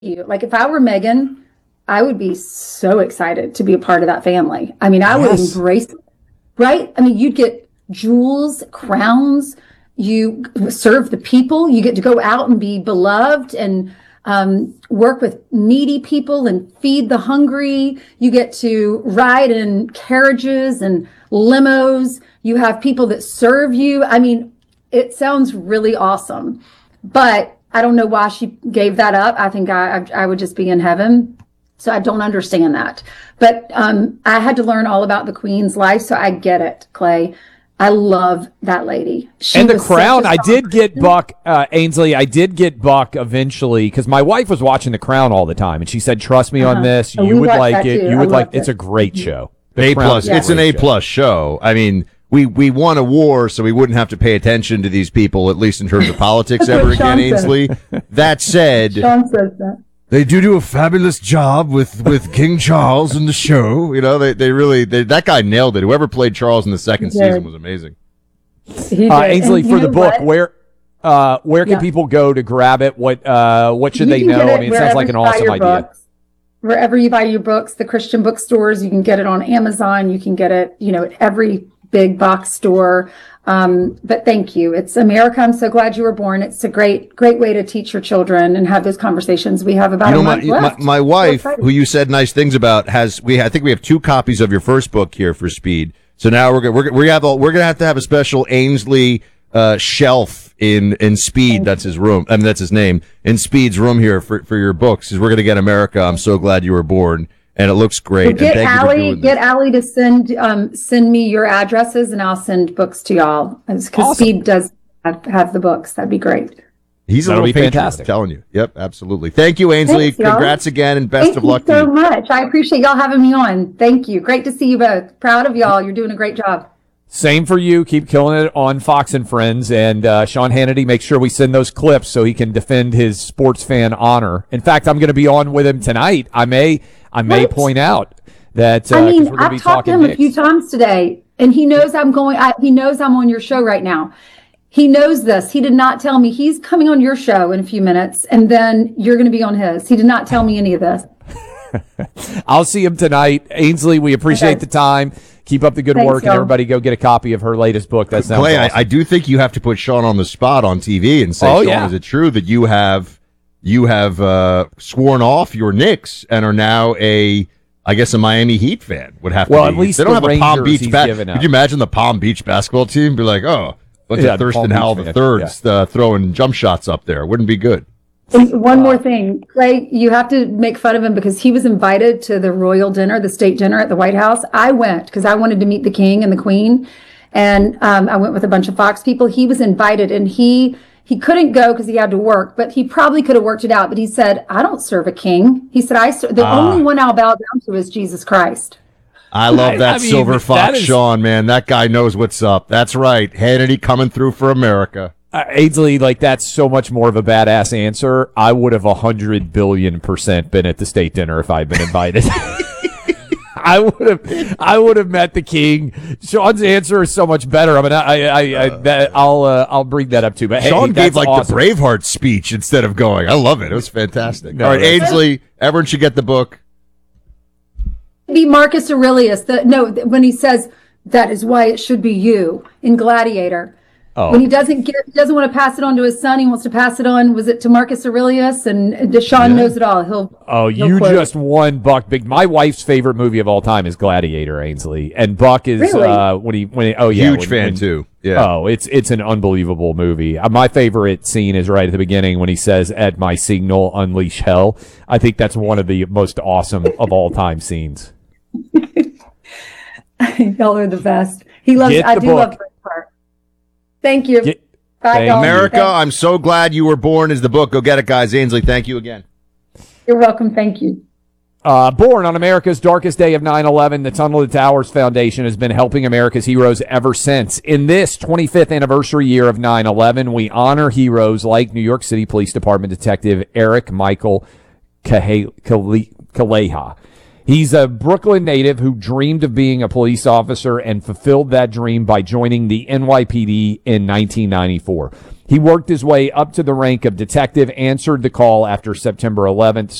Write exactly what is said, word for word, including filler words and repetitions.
you. Like if I were Megan, I would be so excited to be a part of that family. I mean, I would Yes. embrace it, right? I mean, you'd get jewels, crowns, you serve the people, you get to go out and be beloved and um, work with needy people and feed the hungry. You get to ride in carriages and limos. You have people that serve you. I mean, it sounds really awesome, but I don't know why she gave that up. I think I, I, I would just be in heaven. So I don't understand that. But um, I had to learn all about the Queen's life, so I get it, Clay. I love that lady. She and the was such Crown, a I strong did get person. Buck, uh, Ainsley, I did get Buck eventually because my wife was watching The Crown all the time. And she said, trust me on Uh-huh. this. Oh, You we would watched like that it. too. You I would like loved It's it. a great show. The A Crown plus. is a It's an great A show. plus show. I mean, we we won a war, so we wouldn't have to pay attention to these people, at least in terms of politics, That's ever what Sean again, said. Ainsley. That said, Sean says that. they do do a fabulous job with, with King Charles in the show. You know, they they really they, that guy nailed it. Whoever played Charles in the second He did. season was amazing. He did. Uh, Ainsley, And for you the know book, what? where uh, where can Yeah. people go to grab it? What uh, what should You they can know? get I mean, it sounds wherever like an you buy awesome your idea. books. Wherever you buy your books, the Christian bookstores, you can get it on Amazon. You can get it, you know, at every big box store. Um, but thank you. It's America. I'm so glad you were born. It's a great, great way to teach your children and have those conversations. We have about You know, a my, month my left. my So wife, excited. who you said nice things about, has we I think we have two copies of your first book here for Speed. So now we're gonna we're gonna we have a, we're gonna have to have a special Ainsley uh, shelf in in Speed. That's his room. I mean, that's his name in Speed's room here for for your books. Because we're gonna get America. I'm so glad you were born, and it looks great. Well, get and thank you for Allie, doing get this. Allie to send um, send me your addresses, and I'll send books to y'all. Because Awesome. Speed does have, have the books. That'd be great. He's a That'll little be patriot, fantastic. I'm telling you. Yep, absolutely. Thank you, Ainsley. Thanks, y'all. Congrats again, and best Thank of you luck so to you. much. I appreciate y'all having me on. Thank you. Great to see you both. Proud of y'all. You're doing a great job. Same for you. Keep killing it on Fox and Friends. And uh, Sean Hannity, make sure we send those clips so he can defend his sports fan honor. In fact, I'm going to be on with him tonight. I may, I may What? point out that uh, I 'cause mean, we're going to I've be talked to talking him a Knicks. few times today, and he knows I'm going. I, he knows I'm on your show right now. He knows this. He did not tell me he's coming on your show in a few minutes, and then you're going to be on his. He did not tell me any of this. I'll see him tonight. Ainsley, we appreciate Okay. the time. Keep up the good Thanks, work, and y'all. everybody go get a copy of her latest book. That sounds Clay, awesome. I, I do think you have to put Sean on the spot on T V and say, Oh, Sean, yeah. is it true that you have you have uh, sworn off your Knicks and are now a, I guess, a Miami Heat fan? Would have to Well, be. at least they don't the have a Palm Rangers Beach. he's Ba- given up. Could you imagine the Palm Beach basketball team be like, oh, bunch Yeah, of the Palm Thurston Beach Howell the fan, thirds uh, throwing jump shots up there? Wouldn't be good. And one more thing, Clay, you have to make fun of him because he was invited to the royal dinner, the state dinner at the White House. I went because I wanted to meet the king and the queen. And um, I went with a bunch of Fox people. He was invited and he he couldn't go because he had to work, but he probably could have worked it out. But he said, I don't serve a king. He said, I ser- the Ah. only one I'll bow down to is Jesus Christ. I love I- that I mean, silver that fox, is- Sean, man. That guy knows what's up. That's right. Hannity coming through for America. Uh, Ainsley, like that's so much more of a badass answer. I would have a hundred billion percent been at the state dinner if I'd been invited. I would have, I would have met the king. Sean's answer is so much better. I mean, I, I, I, that, I'll, uh, I'll bring that up too. But hey, Sean gave that's like awesome. the Braveheart speech instead of going. I love it. It was fantastic. No, All right, that's- Ainsley, everyone should get the book. Be Marcus Aurelius. The, no, th- when he says, that is why it should be you in Gladiator. Oh. When he doesn't get, he doesn't want to pass it on to his son. He wants to pass it on. Was it to Marcus Aurelius? And Deshaun knows it all. He'll. Oh, he'll you quote it. just won Buck big. My wife's favorite movie of all time is Gladiator, Ainsley, and Buck is Really? uh, when he when he, oh yeah, Huge when- fan when- too. Yeah. Oh, it's it's an unbelievable movie. Uh, my favorite scene is right at the beginning when he says, "At my signal, unleash hell." I think that's one of the most awesome of all time scenes. Y'all are the best. He loves. Get I the do book. love Braveheart. Thank you. Get- Bye, Thank y'all. America, Thank- I'm so glad you were born is the book. Go get it, guys. Ainsley, thank you again. You're welcome. Thank you. Uh, born on America's darkest day of nine eleven, the Tunnel to Towers Foundation has been helping America's heroes ever since. In this twenty-fifth anniversary year of nine eleven, we honor heroes like New York City Police Department Detective Eric Michael Kahe- Kale- Kaleha. He's a Brooklyn native who dreamed of being a police officer and fulfilled that dream by joining the N Y P D in nineteen ninety-four. He worked his way up to the rank of detective, answered the call after September eleventh.